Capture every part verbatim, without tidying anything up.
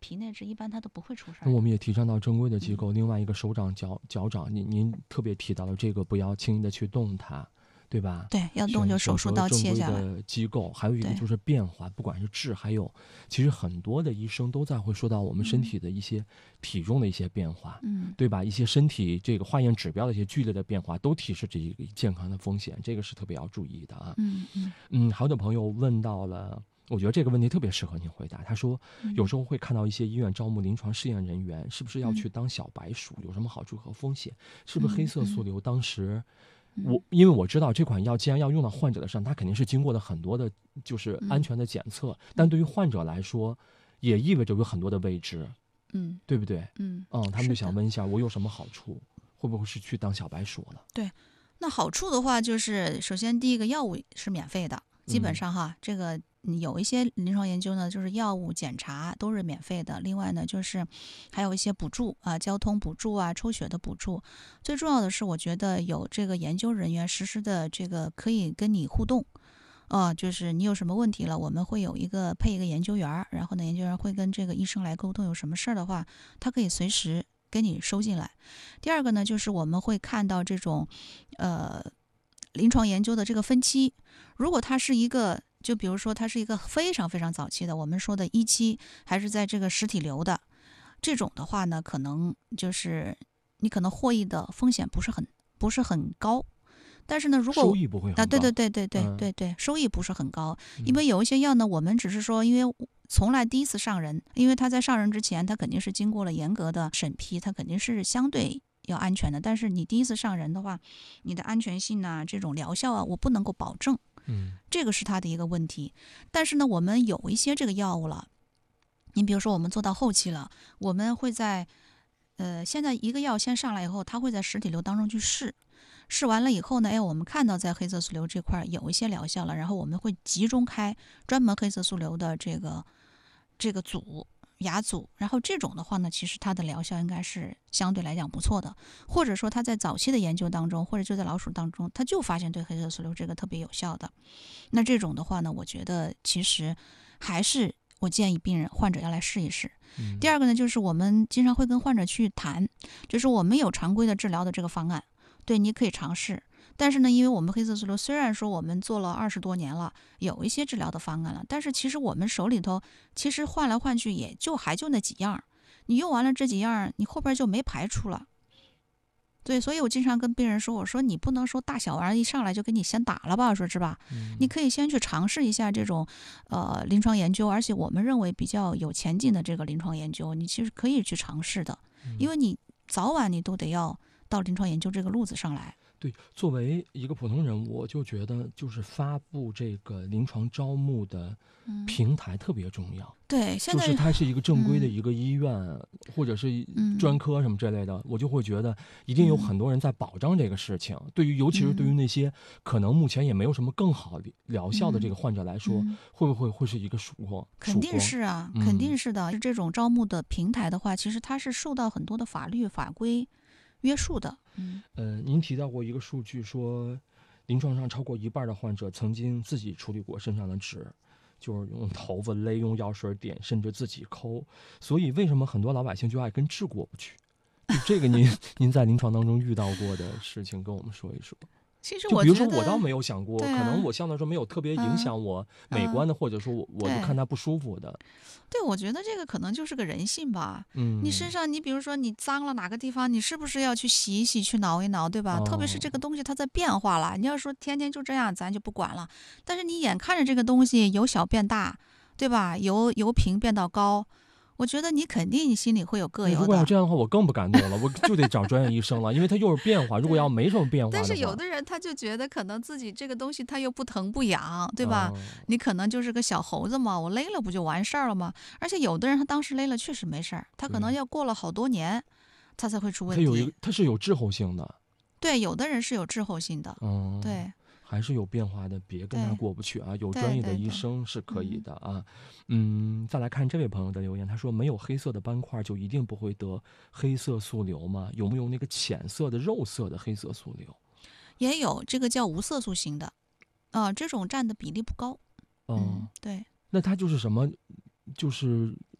皮内质一般它都不会出事儿。 那我们也提倡到正规的机构，嗯、另外一个手掌脚脚掌，您您特别提到了这个不要轻易的去动它。对吧？ 对，要动就手术刀切下来。 正规的机构，还有一个就是变化，不管是治，还有其实很多的医生都在会说到我们身体的一些体重的一些变化， 嗯， 对吧？一些身体这个化验指标的一些剧烈的变化，都提示这一个健康的风险，这个是特别要注意的啊。 嗯嗯嗯，还有的朋友问到了。我觉得这个问题特别适合您回答。他说，有时候会看到一些医院招募临床试验人员，是不是要去当小白鼠？有什么好处和风险？是不是黑色素瘤当时？我因为我知道这款药既然要用到患者的身上，它肯定是经过了很多的，就是安全的检测。嗯、但对于患者来说，也意味着有很多的未知， 嗯， 对不对？ 嗯嗯，他们就想问一下，我有什么好处？会不会是去当小白鼠了？ 对，那好处的话，就是首先第一个药物是免费的，基本上哈，嗯、这个有一些临床研究呢，就是药物检查都是免费的。另外呢，就是还有一些补助啊，交通补助啊，抽血的补助。最重要的是，我觉得有这个研究人员实时的这个可以跟你互动，啊，就是你有什么问题了，我们会有一个配一个研究员，然后呢，研究员会跟这个医生来沟通，有什么事儿的话，他可以随时给你收进来。第二个呢，就是我们会看到这种呃临床研究的这个分期，如果它是一个。就比如说，它是一个非常非常早期的，我们说的一期，还是在这个实体瘤的这种的话呢，可能就是你可能获益的风险不是很不是很高。但是呢，如果收益不会很高啊，对对对对对对对，收益不是很高，因为有一些药呢，我们只是说，因为从来第一次上人，因为它在上人之前，它肯定是经过了严格的审批，它肯定是相对要安全的。但是你第一次上人的话，你的安全性啊，这种疗效啊，我不能够保证。 嗯， 这个是它的一个问题。但是呢，我们有一些这个药物了，你比如说我们做到后期了，我们会在呃，现在一个药先上来以后，它会在实体瘤当中去试，试完了以后呢，哎，我们看到在黑色素瘤这块有一些疗效了，然后我们会集中开专门黑色素瘤的这个这个组。牙组，然后这种的话呢，其实它的疗效应该是相对来讲不错的，或者说它在早期的研究当中，或者就在老鼠当中，它就发现对黑色素瘤这个特别有效的。那这种的话呢，我觉得其实还是我建议病人患者要来试一试。 嗯、 第二个呢，就是我们经常会跟患者去谈，就是我们有常规的治疗的这个方案，对，你可以尝试。但是呢，因为我们黑色素瘤虽然说我们做了二十多年了，有一些治疗的方案了，但是其实我们手里头其实换来换去也就还就那几样，你用完了这几样，你后边就没排除了。对，所以我经常跟病人说，我说你不能说大小玩意儿一上来就给你先打了吧，说是吧？ 嗯、 你可以先去尝试一下这种呃临床研究，而且我们认为比较有前进的这个临床研究，你其实可以去尝试的，因为你早晚你都得要到临床研究这个路子上来。 对，作为一个普通人，我就觉得就是发布这个临床招募的平台特别重要。 嗯、对，现在就是它是一个正规的一个医院、嗯、或者是专科什么之类的、嗯，我就会觉得一定有很多人在保障这个事情。嗯、对于尤其是对于那些可能目前也没有什么更好疗效的这个患者来说，嗯、会不会会是一个曙光？ 肯定是啊， 嗯、 肯定是的。这种招募的平台的话，其实它是受到很多的法律法规约束的。 嗯，呃，您提到过一个数据说，临床上超过一半的患者曾经自己处理过身上的痣，就是用头发勒、用药水点，甚至自己抠。所以，为什么很多老百姓就爱跟痣过不去？就这个您您在临床当中遇到过的事情，跟我们说一说。 其实就比如说，我倒没有想过， 啊、 可能我相对来说没有特别影响我美观的，嗯、或者说我我就看它不舒服的。 对，我觉得这个可能就是个人性吧。 嗯， 你身上，你比如说你脏了哪个地方，你是不是要去洗一洗、去挠一挠，对吧？ 哦、 特别是这个东西它在变化了，你要说天天就这样，咱就不管了。但是你眼看着这个东西由小变大，对吧？由由平变到高。我觉得你肯定心里会有膈应的。 如果要这样的话，我更不敢动了，我就得找专业医生了，因为它又是变化。如果要没什么变化的话， 但是有的人他就觉得可能自己这个东西他又不疼不痒，对吧？哦、你可能就是个小猴子嘛，我勒了不就完事儿了吗？而且有的人他当时勒了确实没事儿，他可能要过了好多年，他才会出问题。 他有一个，他是有滞后性的。 对，有的人是有滞后性的。 嗯， 对。 还是有变化的，别跟他过不去啊！有专业的医生是可以的啊。嗯，再来看这位朋友的留言，他说：“没有黑色的斑块就一定不会得黑色素瘤吗？有没有那个浅色的肉色的黑色素瘤？” 也有，这个叫无色素型的，啊、呃，这种占的比例不高。 哦、 嗯，对。 那它就是什么？就是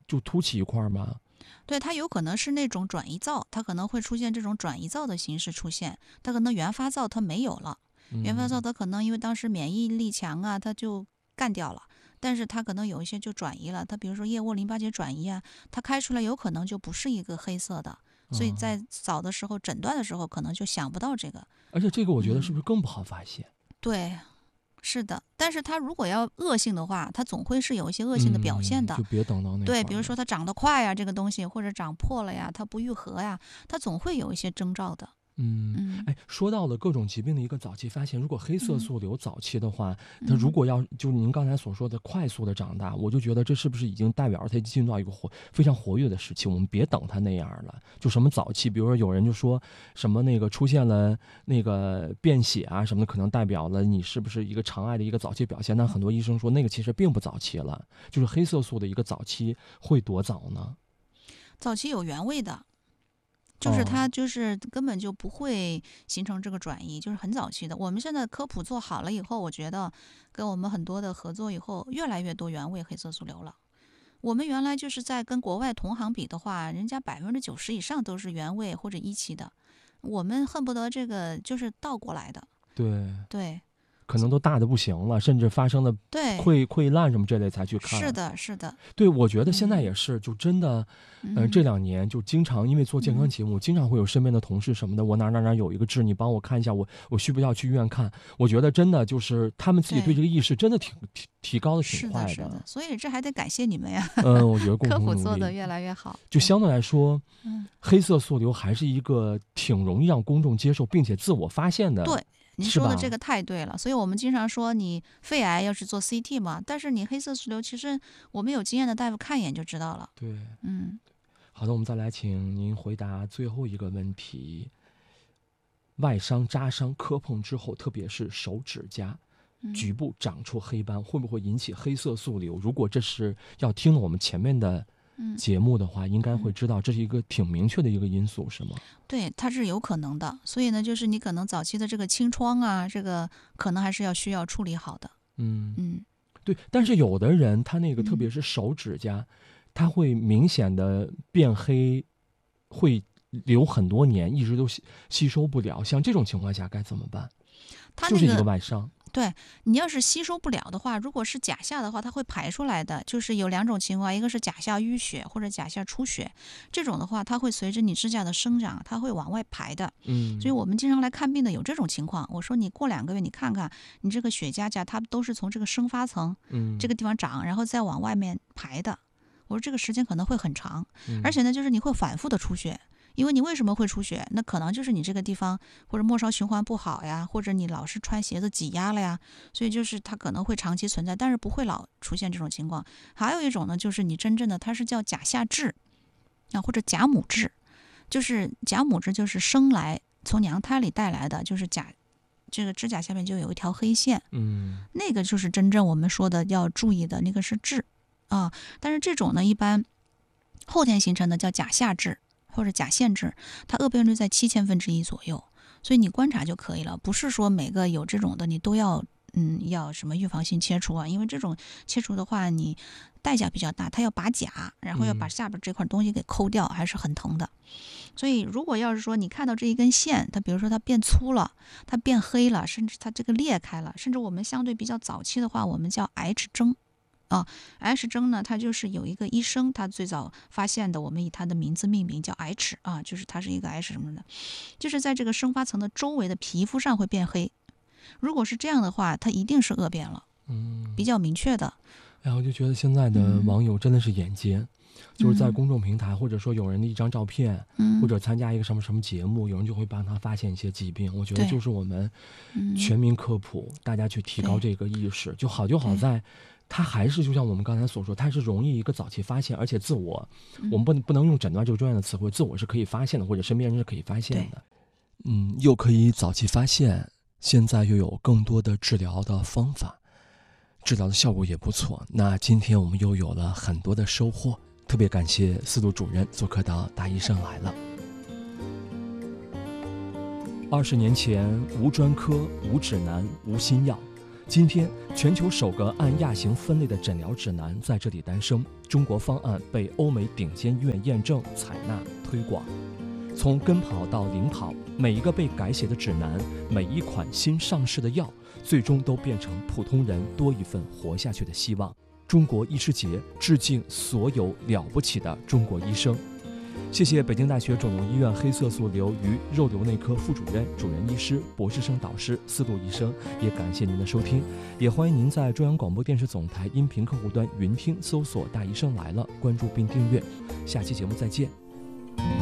就凸起一块吗？ 对，它有可能是那种转移灶，它可能会出现这种转移灶的形式出现，它可能原发灶它没有了，原发灶它可能因为当时免疫力强啊，它就干掉了。但是它可能有一些就转移了，它比如说腋窝淋巴结转移啊，它开出来有可能就不是一个黑色的，所以在早的时候诊断的时候可能就想不到这个。 而且这个我觉得是不是更不好发现？ 嗯、对，是的。但是它如果要恶性的话，它总会是有一些恶性的表现的。 嗯、就别等到那对，比如说它长得快呀，这个东西或者长破了呀，它不愈合呀，它总会有一些征兆的。 嗯，哎，说到了各种疾病的一个早期发现，如果黑色素瘤早期的话， 嗯、 它如果要就您刚才所说的快速的长大，我就觉得这是不是已经代表着它进入到一个活非常活跃的时期？我们别等它那样了。就什么早期，比如说有人就说什么那个出现了那个便血啊什么的，可能代表了你是不是一个肠癌的一个早期表现？但很多医生说那个其实并不早期了。就是黑色素的一个早期会多早呢？ 早期有原位的。就是它就是根本就不会形成这个转移，就是很早期的。我们现在科普做好了以后，我觉得跟我们很多的合作以后，越来越多原位黑色素瘤了。我们原来就是在跟国外同行比的话，人家百分之九十以上都是原位或者一期的，我们恨不得这个就是倒过来的。 对对。 可能都大的不行了，甚至发生了溃溃烂什么这类才去看。 是的，是的。 对，我觉得现在也是，嗯、就真的，嗯、呃，这两年就经常因为做健康节目，嗯、经常会有身边的同事什么的，我哪哪哪有一个痣，你帮我看一下，我我需不需要去医院看？我觉得真的就是他们自己对这个意识真的挺提提高的挺快的。 是的，是的。所以这还得感谢你们呀。 嗯，我觉得共同努力科普做得越来越好。 就相对来说， 嗯， 黑色素瘤还是一个挺容易让公众接受并且自我发现的。 对。您说的这个太对了，所以我们经常说你肺癌要是做 C T 嘛，但是你黑色素瘤其实我们有经验的大夫看一眼就知道了。 对， 嗯， 好的，我们再来请您回答最后一个问题：外伤、扎伤、磕碰之后，特别是手指甲、局部长出黑斑，会不会引起黑色素瘤？如果这是要听了我们前面的节目的话，应该会知道这是一个挺明确的一个因素，是吗？ 对，它是有可能的。所以呢，就是你可能早期的这个清创啊，这个可能还是要需要处理好的。 嗯嗯， 对。但是有的人他那个特别是手指甲，嗯、他会明显的变黑，会留很多年，一直都吸吸收不了。像这种情况下该怎么办？ 他那个、 就是一个外伤。 对，你要是吸收不了的话，如果是甲下的话，它会排出来的。就是有两种情况，一个是甲下淤血或者甲下出血，这种的话，它会随着你指甲的生长，它会往外排的。 嗯， 所以我们经常来看病的有这种情况。我说你过两个月你看看，你这个血痂痂它都是从这个生发层， 嗯， 这个地方长，然后再往外面排的。我说这个时间可能会很长， 嗯、 而且呢，就是你会反复的出血。因为你为什么会出血？那可能就是你这个地方或者末梢循环不好呀，或者你老是穿鞋子挤压了呀，所以就是它可能会长期存在，但是不会老出现这种情况。还有一种呢，就是你真正的它是叫甲下痣啊，或者甲母痣，就是甲母痣就是生来从娘胎里带来的，就是甲这个指甲下面就有一条黑线， 嗯， 那个就是真正我们说的要注意的那个是痣啊。但是这种呢，一般后天形成的叫甲下痣。或者甲腺痣，它恶变率在七千分之一左右，所以你观察就可以了。不是说每个有这种的你都要嗯要什么预防性切除啊，因为这种切除的话你代价比较大，它要拔甲，然后要把下边这块东西给抠掉，还是很疼的。所以如果要是说你看到这一根线，它比如说它变粗了，它变黑了，甚至它这个裂开了，甚至我们相对比较早期的话，我们叫 H 征。啊 ，H 征呢，它就是有一个医生，他最早发现的，我们以他的名字命名，叫 H 啊，就是它是一个 H 什么的，就是在这个生发层的周围的皮肤上会变黑。如果是这样的话，它一定是恶变了， 嗯， 比较明确的。 哎，我就觉得现在的网友真的是眼尖，嗯、就是在公众平台，或者说有人的一张照片， 嗯、 或者参加一个什么什么节目，有人就会帮他发现一些疾病。我觉得就是我们全民科普，嗯、大家去提高这个意识，就好就好在。它还是就像我们刚才所说，它是容易一个早期发现，而且自我，嗯、我们不能不能用诊断这个专业的词汇，自我是可以发现的，或者身边人是可以发现的。嗯，又可以早期发现，现在又有更多的治疗的方法，治疗的效果也不错。那今天我们又有了很多的收获，特别感谢司徒主任做客到大医生来了。二十年前，无专科、无指南、无新药。 今天，全球首个按亚型分类的诊疗指南在这里诞生，中国方案被欧美顶尖医院验证、采纳、推广。从跟跑到零跑，每一个被改写的指南，每一款新上市的药，最终都变成普通人多一份活下去的希望。中国医师节致敬所有了不起的中国医生。谢谢北京大学肿瘤医院黑色素瘤与肉瘤内科副主任、主任医师、博士生导师司路医生，也感谢您的收听，也欢迎您在中央广播电视总台音频客户端云听搜索“大医生来了”，关注并订阅。下期节目再见。